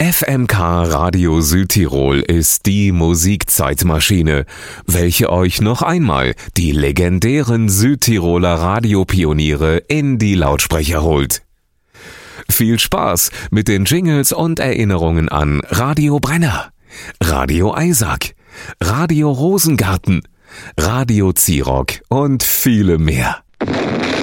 FMK Radio Südtirol ist die Musikzeitmaschine, welche euch noch einmal die legendären Südtiroler Radiopioniere in die Lautsprecher holt. Viel Spaß mit den Jingles und Erinnerungen an Radio Brenner, Radio Eisack, Radio Rosengarten, Radio Zirock und viele mehr.